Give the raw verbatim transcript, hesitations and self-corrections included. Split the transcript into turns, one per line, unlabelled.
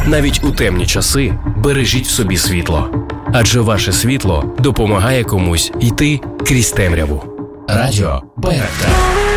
Навіть у темні часи бережіть в собі світло. Адже ваше світло допомагає комусь йти крізь темряву. Радіо Байрактар.